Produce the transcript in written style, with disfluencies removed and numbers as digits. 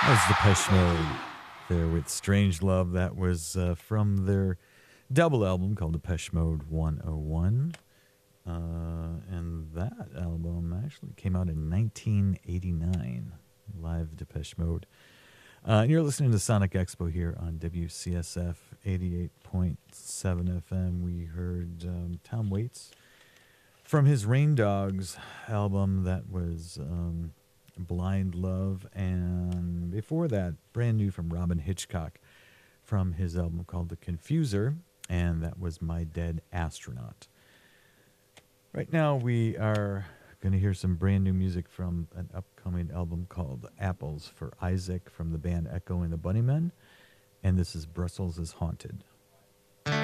That was Depeche Mode there with Strange Love. That was from their double album called Depeche Mode 101. And that album actually came out in 1989. Live Depeche Mode. And you're listening to Sonic Expo here on WCSF 88.7 FM. We heard Tom Waits from his Rain Dogs album that was Blind Love. And before that, brand new from Robin Hitchcock from his album called The Confuser. And that was My Dead Astronaut. Right now we are going to hear some brand new music from an upcoming album called Apples for Isaac from the band Echo and the Bunnymen. And this is Brussels is Haunted.